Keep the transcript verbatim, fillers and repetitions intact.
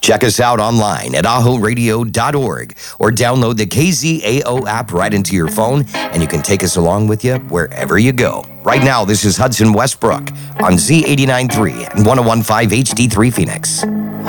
Check us out online at aho radio dot org or download the K Z A O app right into your phone, and you can take us along with you wherever you go. Right now, this is Hudson Westbrook on Z eighty-nine point three and one oh one point five H D three Phoenix.